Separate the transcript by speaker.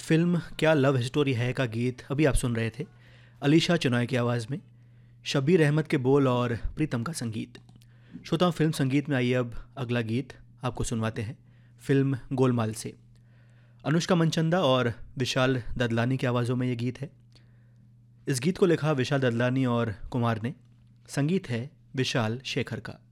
Speaker 1: Film क्या love story है का गीत अभी आप सुन रहे थे अलीशा चनॉय की आवाज़ में। शब्बीर अहमद के बोल और प्रीतम का संगीत। श्रोताओं, फिल्म संगीत में आइए अब अगला गीत आपको सुनवाते हैं फिल्म गोलमाल से। अनुष्का मनचंदा और विशाल ददलानी की आवाज़ों में ये गीत है। इस गीत को लिखा विशाल ददलानी और कुमार ने, संगीत है विशाल शेखर का।